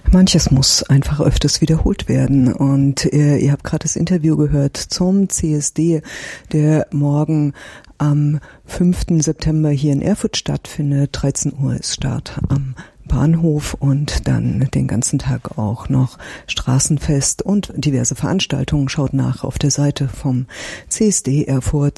Manches muss einfach öfters wiederholt werden und ihr habt gerade das Interview gehört zum CSD, der morgen am 5. September hier in Erfurt stattfindet. 13 Uhr ist Start am Bahnhof und dann den ganzen Tag auch noch Straßenfest und diverse Veranstaltungen. Schaut nach auf der Seite vom CSD Erfurt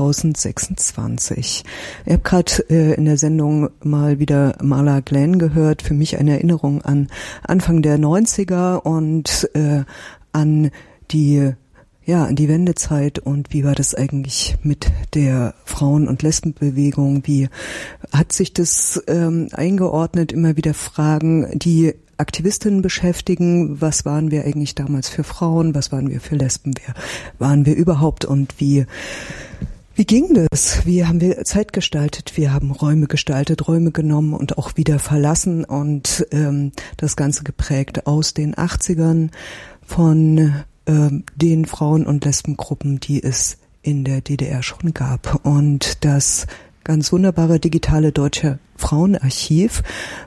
2026. Ihr habt gerade in der Sendung mal wieder Marla Glenn gehört. Für mich eine Erinnerung an Anfang der 90er und an die Wendezeit und wie war das eigentlich mit der Frauen- und Lesbenbewegung? Wie hat sich das eingeordnet? Immer wieder Fragen, die Aktivistinnen beschäftigen. Was waren wir eigentlich damals für Frauen? Was waren wir für Lesben? Wer waren wir überhaupt? Und wie ging das? Wie haben wir Zeit gestaltet? Wir haben Räume gestaltet, Räume genommen und auch wieder verlassen und das Ganze geprägt aus den 80ern von den Frauen- und Lesbengruppen, die es in der DDR schon gab. Und das ganz wunderbare digitale Deutsche Frauenarchiv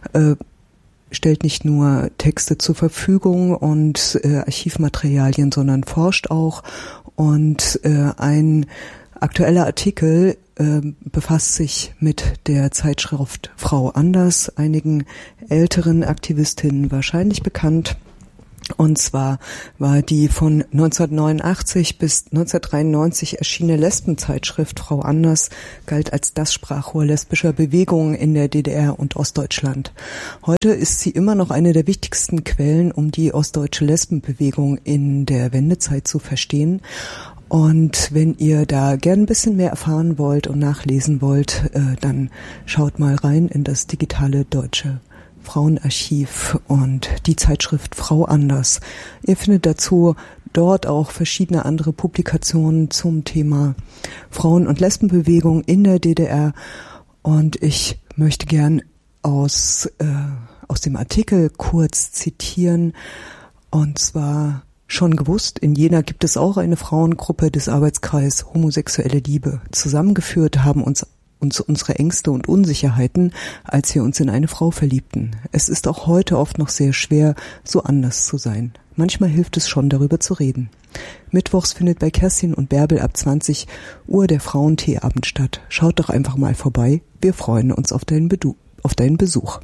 stellt nicht nur Texte zur Verfügung und Archivmaterialien, sondern forscht auch. Und ein aktueller Artikel befasst sich mit der Zeitschrift Frau Anders, einigen älteren Aktivistinnen wahrscheinlich bekannt. Und zwar war die von 1989 bis 1993 erschienene Lesbenzeitschrift Frau Anders galt als das Sprachrohr lesbischer Bewegungen in der DDR und Ostdeutschland. Heute ist sie immer noch eine der wichtigsten Quellen, um die ostdeutsche Lesbenbewegung in der Wendezeit zu verstehen. Und wenn ihr da gern ein bisschen mehr erfahren wollt und nachlesen wollt, dann schaut mal rein in das digitale Deutsche Frauenarchiv und die Zeitschrift Frau Anders. Ihr findet dazu dort auch verschiedene andere Publikationen zum Thema Frauen- und Lesbenbewegung in der DDR. Und ich möchte gern aus dem Artikel kurz zitieren. Und zwar: Schon gewusst, in Jena gibt es auch eine Frauengruppe des Arbeitskreises Homosexuelle Liebe. Zusammengeführt haben uns unsere Ängste und Unsicherheiten, als wir uns in eine Frau verliebten. Es ist auch heute oft noch sehr schwer, so anders zu sein. Manchmal hilft es schon, darüber zu reden. Mittwochs findet bei Kerstin und Bärbel ab 20 Uhr der Frauenteeabend statt. Schaut doch einfach mal vorbei. Wir freuen uns auf deinen Besuch.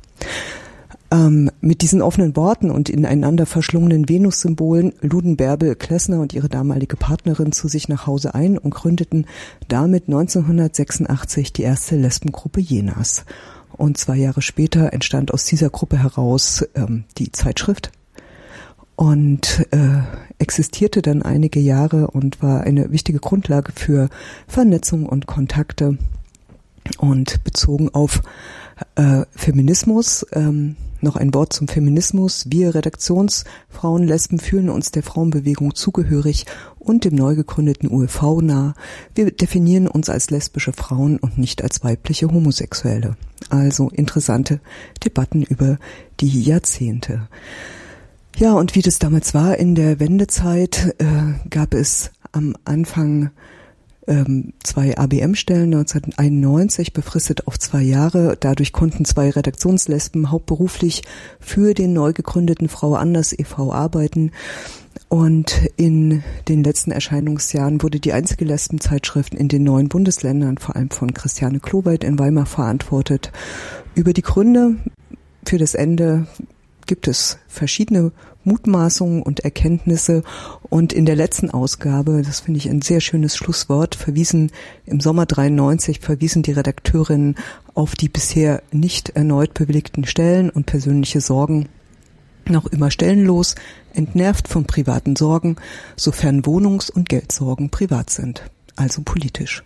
Mit diesen offenen Worten und ineinander verschlungenen Venussymbolen luden Bärbel Klessner und ihre damalige Partnerin zu sich nach Hause ein und gründeten damit 1986 die erste Lesbengruppe Jenas. Und 2 Jahre später entstand aus dieser Gruppe heraus die Zeitschrift und existierte dann einige Jahre und war eine wichtige Grundlage für Vernetzung und Kontakte. Und bezogen auf Feminismus, noch ein Wort zum Feminismus. Wir Redaktionsfrauen Lesben fühlen uns der Frauenbewegung zugehörig und dem neu gegründeten UEV nah. Wir definieren uns als lesbische Frauen und nicht als weibliche Homosexuelle. Also interessante Debatten über die Jahrzehnte. Ja, und wie das damals war in der Wendezeit, gab es am Anfang 2 ABM-Stellen 1991, befristet auf 2 Jahre. Dadurch konnten 2 Redaktionslesben hauptberuflich für den neu gegründeten Frau Anders e.V. arbeiten. Und in den letzten Erscheinungsjahren wurde die einzige Lesbenzeitschrift in den 9 Bundesländern, vor allem von Christiane Kloweit in Weimar, verantwortet. Über die Gründe für das Ende gibt es verschiedene Mutmaßungen und Erkenntnisse. Und in der letzten Ausgabe, das finde ich ein sehr schönes Schlusswort, im Sommer 93 verwiesen die Redakteurinnen auf die bisher nicht erneut bewilligten Stellen und persönliche Sorgen, noch immer stellenlos, entnervt von privaten Sorgen, sofern Wohnungs- und Geldsorgen privat sind, also politisch.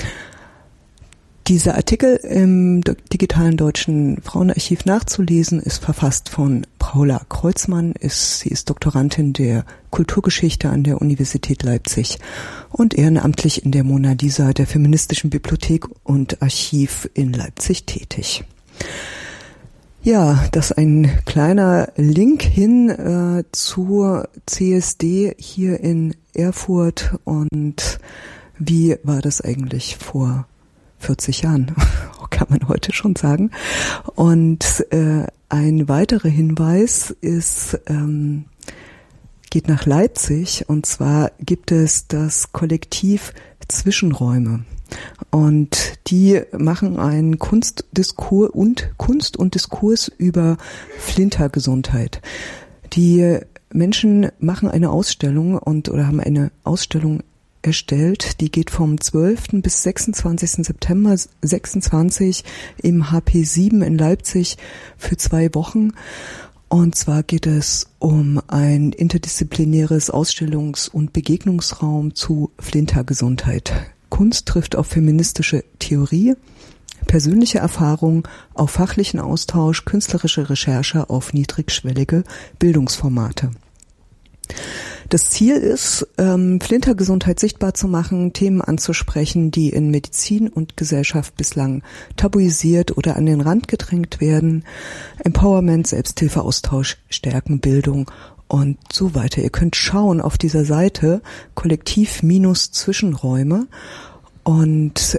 Dieser Artikel im digitalen Deutschen Frauenarchiv nachzulesen ist verfasst von Paula Kreuzmann. Sie ist Doktorandin der Kulturgeschichte an der Universität Leipzig und ehrenamtlich in der Mona Lisa der Feministischen Bibliothek und Archiv in Leipzig tätig. Ja, das ist ein kleiner Link hin zur CSD hier in Erfurt. Und wie war das eigentlich vor 40 Jahren, kann man heute schon sagen. Und ein weiterer Hinweis ist, geht nach Leipzig, und zwar gibt es das Kollektiv Zwischenräume. Und die machen einen Kunst und Diskurs über Flintergesundheit. Die Menschen machen eine Ausstellung oder haben eine Ausstellung erstellt, die geht vom 12. bis 26. September 26 im HP7 in Leipzig für 2 Wochen. Und zwar geht es um ein interdisziplinäres Ausstellungs- und Begegnungsraum zu Flintergesundheit. Kunst trifft auf feministische Theorie, persönliche Erfahrung auf fachlichen Austausch, künstlerische Recherche auf niedrigschwellige Bildungsformate. Das Ziel ist, Flintergesundheit sichtbar zu machen, Themen anzusprechen, die in Medizin und Gesellschaft bislang tabuisiert oder an den Rand gedrängt werden. Empowerment, Selbsthilfeaustausch, Stärken, Bildung und so weiter. Ihr könnt schauen auf dieser Seite Kollektiv-Zwischenräume, und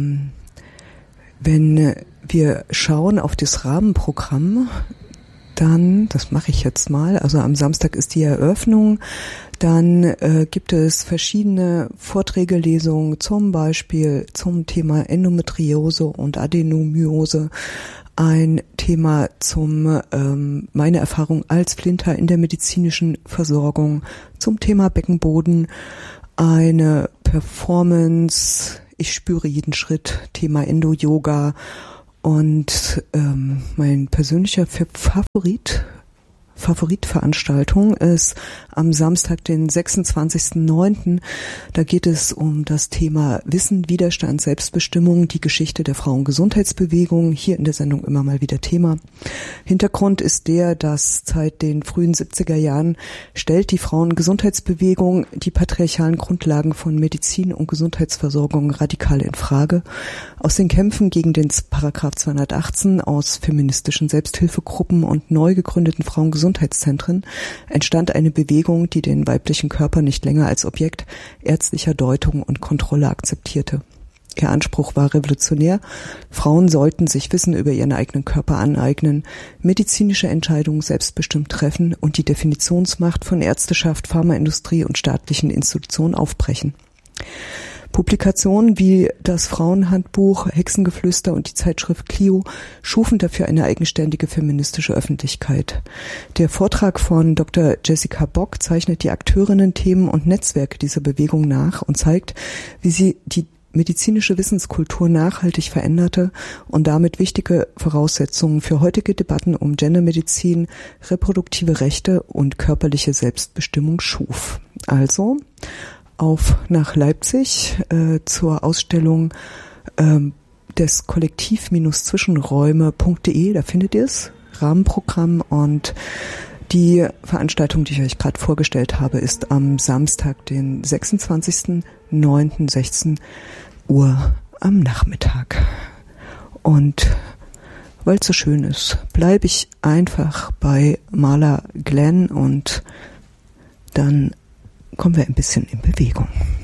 wenn wir schauen auf das Rahmenprogramm, dann, das mache ich jetzt mal, also am Samstag ist die Eröffnung, dann gibt es verschiedene Vorträge, Lesungen, zum Beispiel zum Thema Endometriose und Adenomyose, ein Thema zum meine Erfahrung als Flinter in der medizinischen Versorgung, zum Thema Beckenboden, eine Performance, ich spüre jeden Schritt, Thema Endo-Yoga. Und mein persönlicher Favoritveranstaltung ist am Samstag, den 26.09. Da geht es um das Thema Wissen, Widerstand, Selbstbestimmung, die Geschichte der Frauengesundheitsbewegung. Hier in der Sendung immer mal wieder Thema. Hintergrund ist der, dass seit den frühen 70er Jahren stellt die Frauengesundheitsbewegung die patriarchalen Grundlagen von Medizin und Gesundheitsversorgung radikal in Frage. Aus den Kämpfen gegen den Paragraph 218 aus feministischen Selbsthilfegruppen und neu gegründeten Frauengesundheitszentren entstand eine Bewegung, die den weiblichen Körper nicht länger als Objekt ärztlicher Deutung und Kontrolle akzeptierte. Ihr Anspruch war revolutionär. Frauen sollten sich Wissen über ihren eigenen Körper aneignen, medizinische Entscheidungen selbstbestimmt treffen und die Definitionsmacht von Ärzteschaft, Pharmaindustrie und staatlichen Institutionen aufbrechen. Publikationen wie das Frauenhandbuch, Hexengeflüster und die Zeitschrift Clio schufen dafür eine eigenständige feministische Öffentlichkeit. Der Vortrag von Dr. Jessica Bock zeichnet die Akteurinnen, Themen und Netzwerke dieser Bewegung nach und zeigt, wie sie die medizinische Wissenskultur nachhaltig veränderte und damit wichtige Voraussetzungen für heutige Debatten um Gendermedizin, reproduktive Rechte und körperliche Selbstbestimmung schuf. Also auf nach Leipzig zur Ausstellung des Kollektiv-Zwischenräume.de, da findet ihr es, Rahmenprogramm, und die Veranstaltung, die ich euch gerade vorgestellt habe, ist am Samstag, den 26.09. 16 Uhr am Nachmittag. Und weil es so schön ist, bleibe ich einfach bei Marla Glenn, und dann kommen wir ein bisschen in Bewegung.